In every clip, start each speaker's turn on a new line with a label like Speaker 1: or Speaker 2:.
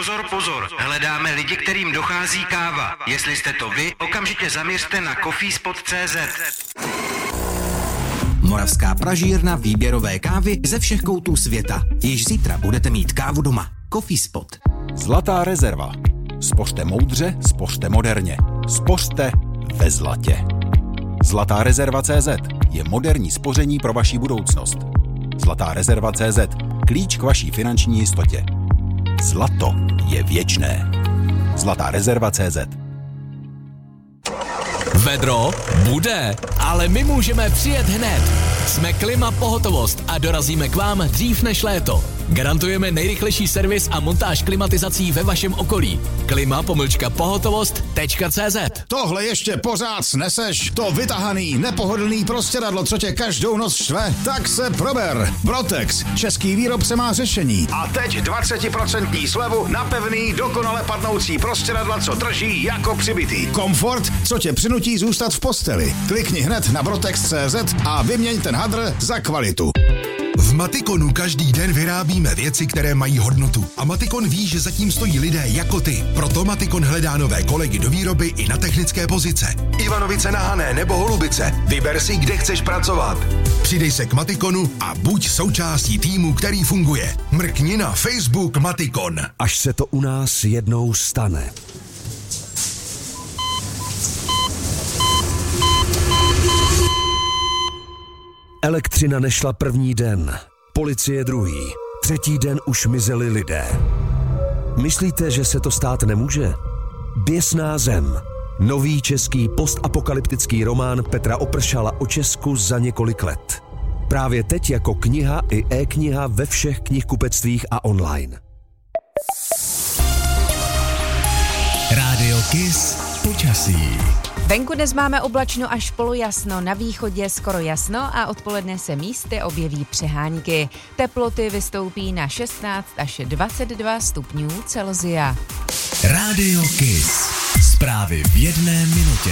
Speaker 1: Pozor, pozor, hledáme lidi, kterým dochází káva. Jestli jste to vy, okamžitě zaměřte na coffeespot.cz.
Speaker 2: Moravská pražírna výběrové kávy ze všech koutů světa. Již zítra budete mít kávu doma. Coffeespot.
Speaker 3: Zlatá rezerva. Spořte moudře, spořte moderně. Spořte ve zlatě. Zlatá rezerva.cz je moderní spoření pro vaši budoucnost. Zlatá rezerva.cz. Klíč k vaší finanční jistotě. Zlato je věčné. Zlatá rezerva.cz.
Speaker 4: Vedro bude, ale my můžeme přijet hned. Jsme Klima Pohotovost a dorazíme k vám dřív než léto. Garantujeme nejrychlejší servis a montáž klimatizací ve vašem okolí. klima-pohotovost.cz.
Speaker 5: Tohle ještě pořád sneseš? To vytahaný, nepohodlný prostěradlo, co tě každou noc štve? Tak se prober. Brotex, český výrobce, má řešení. A teď 20% slevu na pevný, dokonale padnoucí prostěradla, co drží jako přibitý. Komfort, co tě přinutí zůstat v posteli. Klikni hned na brotex.cz a vyměň ten hadr za kvalitu.
Speaker 6: V Matikonu každý den vyrábíme věci, které mají hodnotu. A Matikon ví, že zatím stojí lidé jako ty. Proto Matikon hledá nové kolegy do výroby i na technické pozice. Ivanovice na Hané nebo Holubice. Vyber si, kde chceš pracovat. Přidej se k Matikonu a buď součástí týmu, který funguje. Mrkni na Facebook Matikon.
Speaker 7: Až se to u nás jednou stane. Elektřina nešla první den, policie druhý, třetí den už mizeli lidé. Myslíte, že se to stát nemůže? Běsná zem. Nový český postapokalyptický román Petra Opršala o Česku za několik let. Právě teď jako kniha i e-kniha ve všech knihkupectvích a online.
Speaker 4: Rádio Kiss počasí.
Speaker 8: Venku dnes máme oblačno až polojasno, na východě skoro jasno a odpoledne se místy objeví přehánky. Teploty vystoupí na 16 až 22 stupňů Celsia.
Speaker 4: Rádio Kiss. Zprávy v jedné minutě.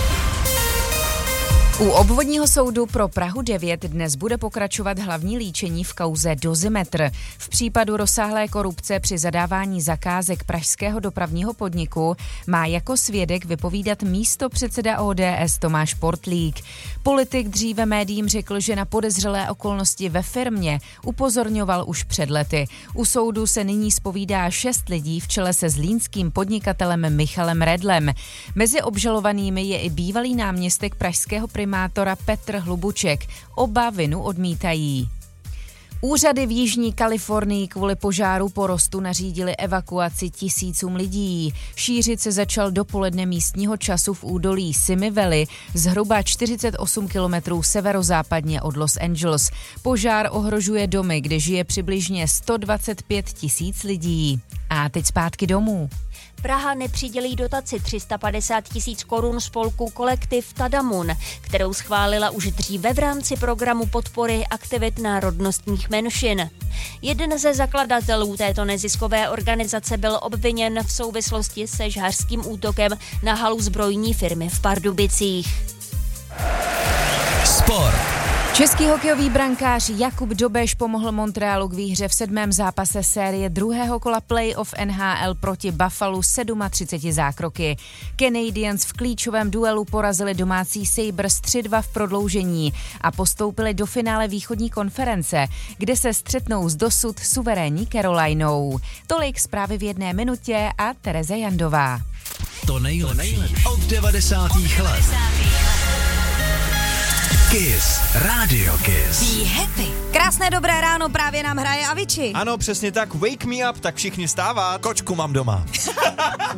Speaker 8: U obvodního soudu pro Prahu 9 dnes bude pokračovat hlavní líčení v kauze Dozimetr. V případu rozsáhlé korupce při zadávání zakázek pražského dopravního podniku má jako svědek vypovídat místopředseda ODS Tomáš Portlík. Politik dříve médiím řekl, že na podezřelé okolnosti ve firmě upozorňoval už před lety. U soudu se nyní zpovídá 6 lidí v čele se zlínským podnikatelem Michalem Redlem. Mezi obžalovanými je i bývalý náměstek pražského primátora Petr Hlubuček. Oba vinu odmítají. Úřady v Jižní Kalifornii kvůli požáru porostu nařídili evakuaci tisícům lidí. Šířit se začal dopoledne místního času v údolí Simi Valley, zhruba 48 kilometrů severozápadně od Los Angeles. Požár ohrožuje domy, kde žije přibližně 125 000 lidí. A teď zpátky domů.
Speaker 9: Praha nepřidělí dotaci 350 000 korun spolku Kolektiv Tadamun, kterou schválila už dříve v rámci programu podpory aktivit národnostních menšin. Jeden ze zakladatelů této neziskové organizace byl obviněn v souvislosti se žhářským útokem na halu zbrojní firmy v Pardubicích.
Speaker 4: Sport.
Speaker 8: Český hokejový brankář Jakub Dobeš pomohl Montrealu k výhře v 7. zápase série druhého kola playoff NHL proti Buffalu 37 zákroky. Canadiens v klíčovém duelu porazili domácí Sabres 3-2 v prodloužení a postoupili do finále východní konference, kde se střetnou s dosud suverénní Carolinou. Tolik zprávy v jedné minutě a Tereza Jandová.
Speaker 4: To nejlepší od 90. let. Kiss, Radio Kiss.
Speaker 10: Be happy. Krásné dobré ráno, právě nám hraje Avicii.
Speaker 11: Ano, přesně tak, wake me up, tak všichni vstávat. Kočku mám doma.